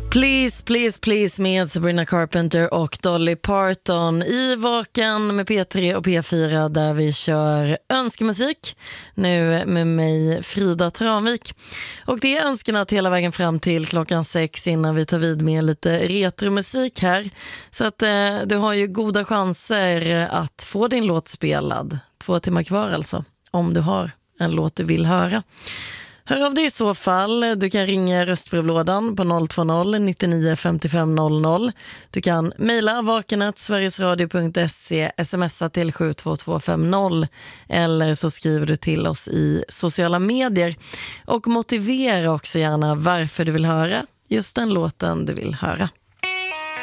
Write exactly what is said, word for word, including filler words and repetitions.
Please, please, please med Sabrina Carpenter och Dolly Parton i Vaken med P tre och P fyra där vi kör önskemusik nu med mig Frida Tranvik. Och det är önskorna till hela vägen fram till klockan sex innan vi tar vid med lite retromusik här. Så att eh, du har ju goda chanser att få din låt spelad. Två timmar kvar alltså, om du har en låt du vill höra. Hör av dig i så fall. Du kan ringa röstbrevlådan på noll två noll nittionio femtiofem noll noll. Du kan mejla vakenet sverigesradio punkt se, smsa till sju två två fem noll eller så skriver du till oss i sociala medier. Och motivera också gärna varför du vill höra just den låten du vill höra.